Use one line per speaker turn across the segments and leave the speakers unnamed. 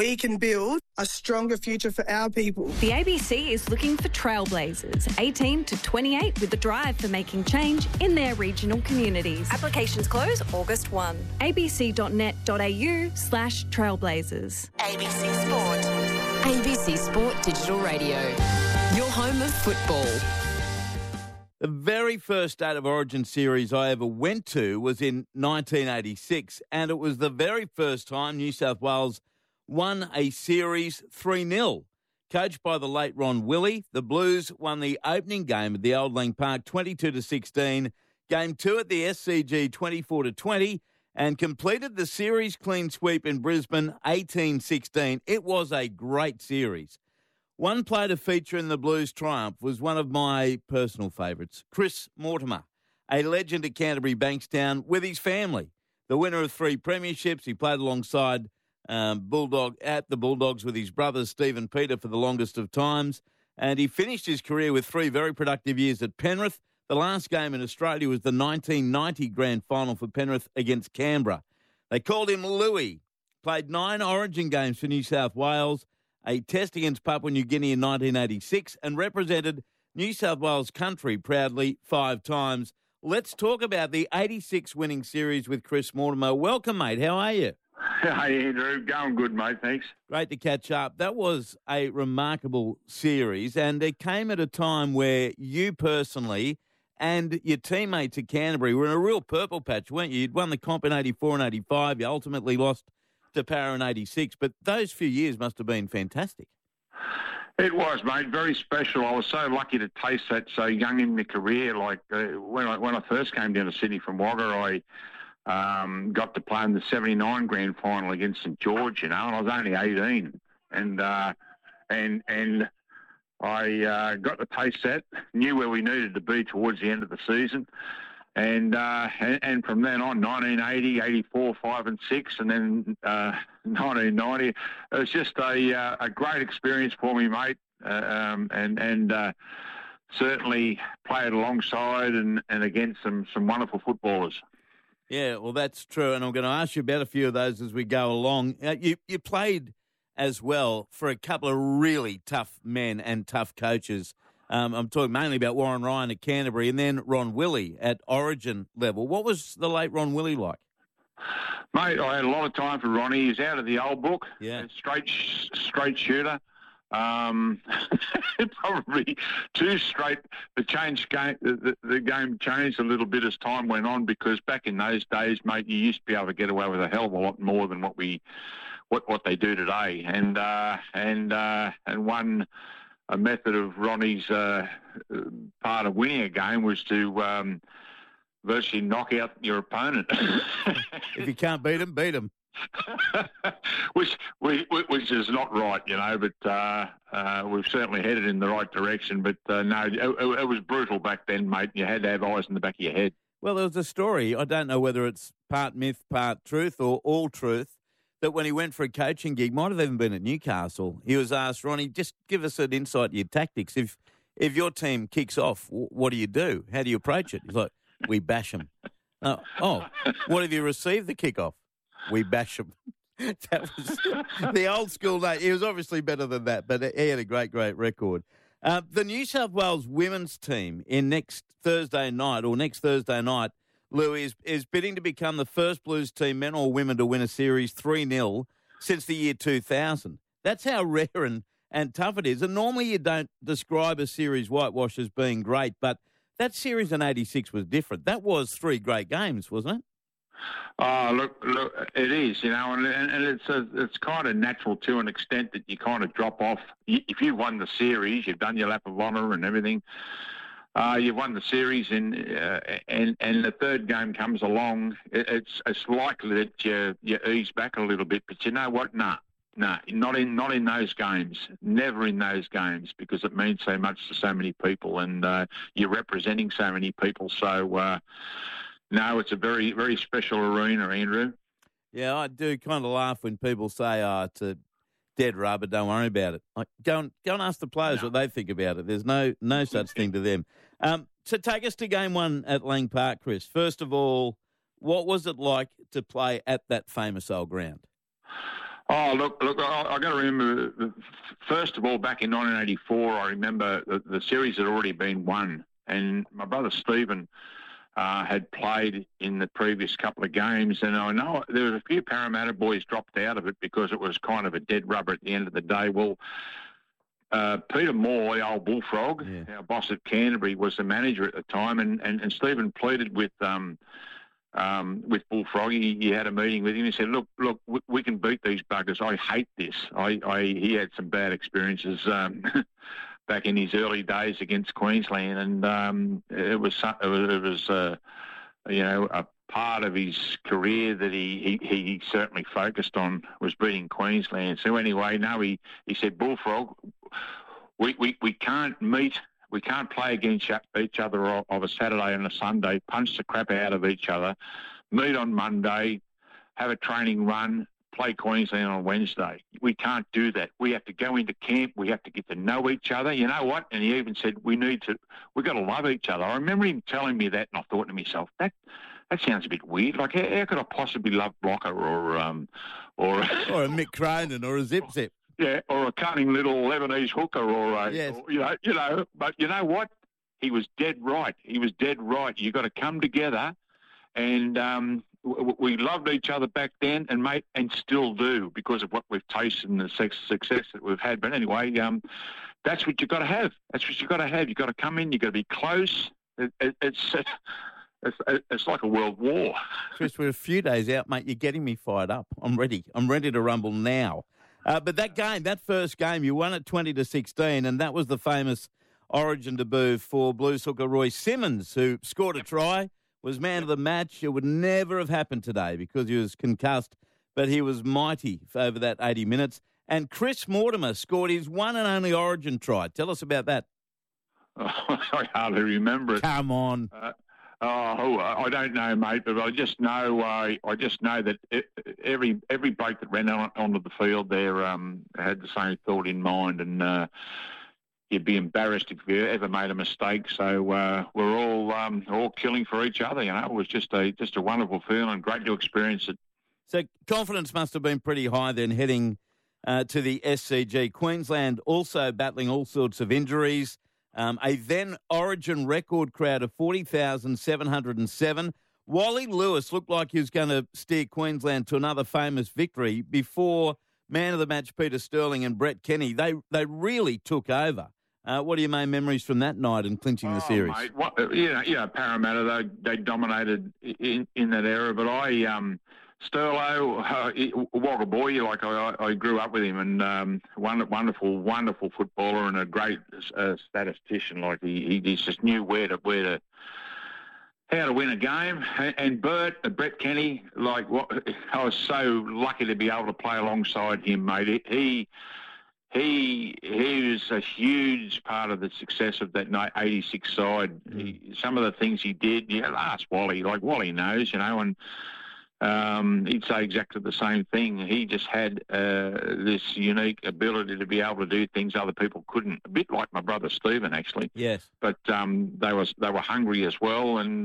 we can build a stronger future for our people.
The ABC is looking for trailblazers, 18 to 28, with the drive for making change in their regional communities.
Applications close August 1.
abc.net.au/trailblazers.
ABC Sport. ABC Sport Digital Radio. Your home of football.
The very first State of Origin series I ever went to was in 1986, and it was the very first time New South Wales won a series 3-0. Coached by the late Ron Willey, the Blues won the opening game at the Old Lang Park 22-16, Game 2 at the SCG 24-20, and completed the series clean sweep in Brisbane 18-16. It was a great series. One player to feature in the Blues' triumph was one of my personal favourites, Chris Mortimer, a legend at Canterbury Bankstown with his family. The winner of 3 premierships, he played alongside the Bulldogs with his brothers Steve and Peter for the longest of times, and he finished his career with 3 very productive years at Penrith. The last game in Australia was the 1990 Grand Final for Penrith against Canberra. They called him Louis, played 9 Origin games for New South Wales, a test against Papua New Guinea in 1986, and represented New South Wales country proudly 5 times. Let's talk about the 86 winning series with Chris Mortimer. Welcome, mate. How are you?
Hey, Andrew. Going good, mate. Thanks.
Great to catch up. That was a remarkable series, and it came at a time where you personally and your teammates at Canterbury were in a real purple patch, weren't you? You'd won the comp in 84 and 85. You ultimately lost to Para in 86, but those few years must have been fantastic.
It was, mate, very special. I was so lucky to taste that so young in my career. Like when I first came down to Sydney from Wagga, I got to play in the 79 grand final against St George, and I was only 18, and I got to taste that, knew where we needed to be towards the end of the season. And from then on, 1980, 84, 5 and 6, and then 1990, it was just a great experience for me, mate. And certainly played alongside and against some wonderful footballers.
Yeah, well, that's true, and I'm going to ask you about a few of those as we go along. You played as well for a couple of really tough men and tough coaches. I'm talking mainly about Warren Ryan at Canterbury and then Ron Willey at Origin level. What was the late Ron Willey like?
Mate, I had a lot of time for Ronnie. He's out of the old book.
Yeah.
Straight shooter. Probably too straight. The game changed a little bit as time went on, because back in those days, mate, you used to be able to get away with a hell of a lot more than what they do today. And one a method of Ronnie's part of winning a game was to virtually knock out your opponent.
If you can't beat him.
which is not right, you know, but we've certainly headed in the right direction. But no, it was brutal back then, mate. You had to have eyes in the back of your head.
Well, there was a story, I don't know whether it's part myth, part truth, or all truth, that when he went for a coaching gig, might have even been at Newcastle, he was asked, Ronnie, just give us an insight to your tactics. If your team kicks off, what do you do? How do you approach it? He's like, we bash them. What have you received the kickoff? We bash them. That was the old school day. He was obviously better than that, but he had a great record. The New South Wales women's team next Thursday night, Louis, is bidding to become the first Blues team, men or women, to win a series 3-0 since the year 2000. That's how rare and tough it is. And normally you don't describe a series whitewash as being great, but that series in 86 was different. That was 3 great games, wasn't it?
Oh, look, it is, you know, and it's kind of natural to an extent that you kind of drop off. If you won the series, you've done your lap of honour and everything. You've won the series, and the third game comes along. It's likely that you ease back a little bit, but you know what? Nah, not in those games. Never in those games, because it means so much to so many people, and you're representing so many people. So. No, it's a very, very special arena, Andrew.
Yeah, I do kind of laugh when people say, it's a dead rubber, don't worry about it. Go and ask the players what they think about it. There's no such thing to them. So take us to game 1 at Lang Park, Chris. First of all, what was it like to play at that famous old ground?
Oh, look! I got to remember. First of all, back in 1984, I remember the series had already been won, and my brother Stephen had played in the previous couple of games, and I know there was a few Parramatta boys dropped out of it because it was kind of a dead rubber at the end of the day. Well, Peter Moore, the old bullfrog, our boss at Canterbury, was the manager at the time, and Stephen pleaded with Bullfrog. He had a meeting with him. He said, "Look, we can beat these buggers. I hate this. He had some bad experiences back in his early days against Queensland, and it was a part of his career that he certainly focused on was beating Queensland. So anyway, he said, Bullfrog, we can't meet. We can't play against each other of a Saturday and a Sunday, punch the crap out of each other, meet on Monday, have a training run, play Queensland on Wednesday. We can't do that. We have to go into camp. We have to get to know each other. You know what?" And he even said, "We've got to love each other." I remember him telling me that, and I thought to myself, that sounds a bit weird. Like, how could I possibly love Blocker or a
Mick Cronin or a Zip Zip?
Yeah, or a cunning little Lebanese hooker,
yes.
But you know what? He was dead right. You got to come together, and we loved each other back then, and still do because of what we've tasted and the success that we've had. But anyway, that's what you got to have. You got to come in. You got to be close. It's like a world war.
Chris, we're a few days out, mate. You're getting me fired up. I'm ready. I'm ready to rumble now. But that first game, you won it 20-16, and that was the famous Origin debut for Blues hooker Roy Simmons, who scored a try, was man of the match. It would never have happened today because he was concussed, but he was mighty over that 80 minutes. And Chris Mortimer scored his one and only Origin try. Tell us about that.
I hardly remember it.
Come on.
I don't know, mate, but I just know that every bloke that ran onto the field there had the same thought in mind, and you'd be embarrassed if you ever made a mistake. So we're all killing for each other. You know, it was just a wonderful feeling. Great to experience it.
So confidence must have been pretty high then heading to the SCG. Queensland also battling all sorts of injuries. A then Origin record crowd of 40,707. Wally Lewis looked like he was going to steer Queensland to another famous victory before man of the match Peter Sterling and Brett Kenny. They really took over. What are your main memories from that night and clinching the series?
Mate, Parramatta, they dominated in that era, but Sterlo, Wagga boy, I grew up with him, and wonderful footballer and a great statistician. Like he just knew how to win a game. And Brett Kenny, I was so lucky to be able to play alongside him, mate. He was a huge part of the success of that 86 side. Some of the things he did, ask Wally. Like Wally knows, and. He'd say exactly the same thing. He just had this unique ability to be able to do things other people couldn't. A bit like my brother Stephen, actually.
Yes.
But they were hungry as well, and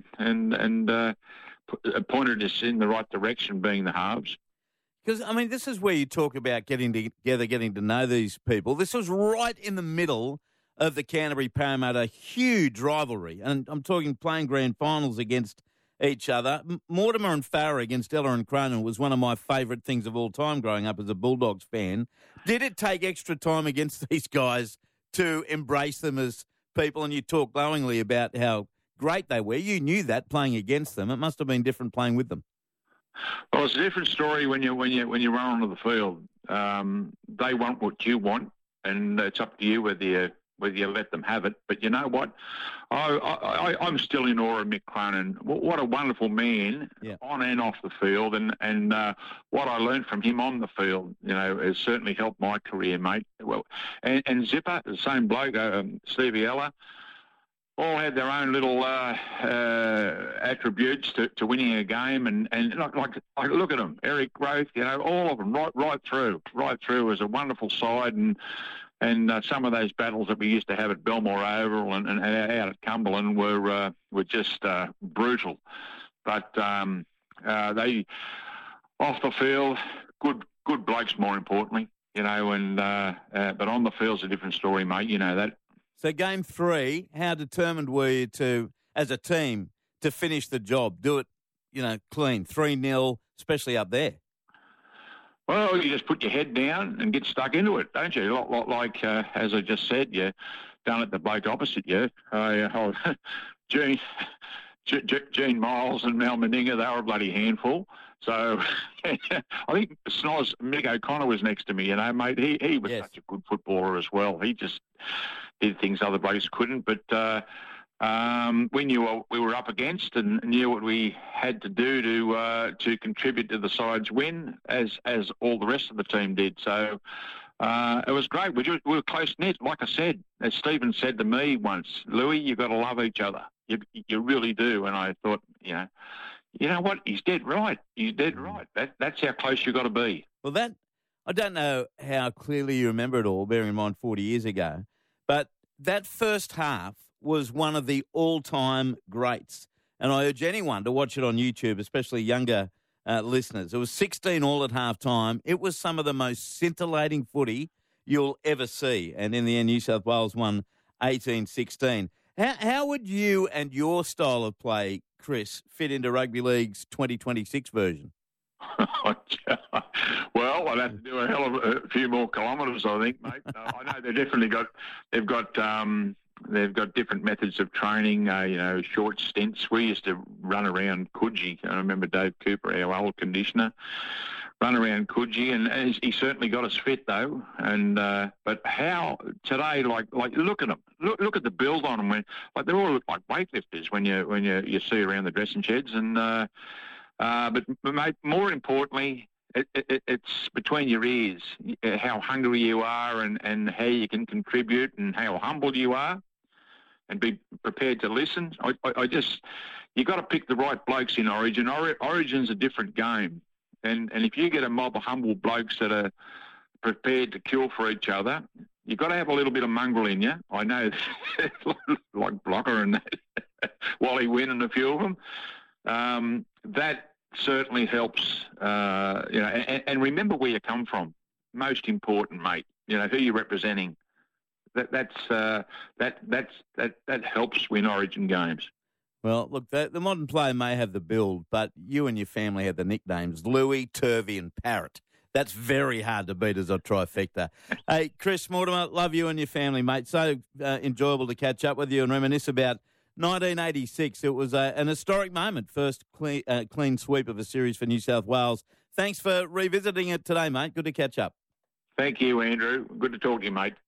pointed us in the right direction, being the halves.
Because, this is where you talk about getting together, getting to know these people. This was right in the middle of the Canterbury Parramatta huge rivalry. And I'm talking playing grand finals against each other. Mortimer and Farah against Ella and Cronin was one of my favourite things of all time growing up as a Bulldogs fan. Did it take extra time against these guys to embrace them as people? And you talk glowingly about how great they were. You knew that playing against them. It must have been different playing with them.
Well, it's a different story when you run onto the field. They want what you want, and it's up to you whether you let them have it. But you know what? I'm still in awe of Mick Cronin. What a wonderful man, on and off the field, and what I learned from him on the field, has certainly helped my career, mate. Well, and Zipper, the same bloke, Stevie Ella, all had their own little attributes to winning a game, and like look at them, Eric Growth, all of them right through was a wonderful side, and some of those battles that we used to have at Belmore Oval and out at Cumberland were just brutal, but they off the field, good blokes, more importantly, but on the field's a different story, mate. You know that.
So game 3, how determined were you to, as a team, to finish the job, do it, clean, 3-0, especially up there?
Well, you just put your head down and get stuck into it, don't you? A lot like, as I just said, you done it the bloke opposite you. Gene Miles and Mal Meninga, they were a bloody handful. So I think Snoz, Mick O'Connor was next to me, mate. He was such a good footballer as well. He just did things other blokes couldn't. But we knew what we were up against and knew what we had to do to contribute to the side's win, as all the rest of the team did. So it was great. We were close-knit. Like I said, as Stephen said to me once, Louis, you've got to love each other. You really do. And I thought, you know what? He's dead right. He's dead right. That's how close you've got to be.
Well, I don't know how clearly you remember it all, bearing in mind 40 years ago, but that first half was one of the all-time greats. And I urge anyone to watch it on YouTube, especially younger listeners. It was 16-all at half-time. It was some of the most scintillating footy you'll ever see. And in the end, New South Wales won 18-16. How would you and your style of play, Chris, fit into Rugby League's 2026 version?
Well, I'd have to do a hell of a few more kilometres, I think, mate. I know they've got different methods of training, short stints. We used to run around Coogee. I remember Dave Cooper, our old conditioner, run around Coogee, and he certainly got us fit, though. And but how today, like look at them, look at the build on them. They all look like weightlifters when you see around the dressing sheds. And but mate, more importantly, it's between your ears, how hungry you are and how you can contribute and how humble you are and be prepared to listen. You got to pick the right blokes in Origin. Origin's a different game. And if you get a mob of humble blokes that are prepared to kill for each other, you've got to have a little bit of mongrel in you. I know, like Blocker and Wally Wynn and a few of them. That certainly helps, and remember where you come from. Most important, mate. Who you're representing. That helps win Origin games.
Well, look, the modern player may have the build, but you and your family have the nicknames Louis, Turvey and Parrot. That's very hard to beat as a trifecta. Hey, Chris Mortimer, love you and your family, mate. So enjoyable to catch up with you and reminisce about 1986. It was an historic moment, first clean sweep of a series for New South Wales. Thanks for revisiting it today, mate. Good to catch up.
Thank you, Andrew. Good to talk to you, mate.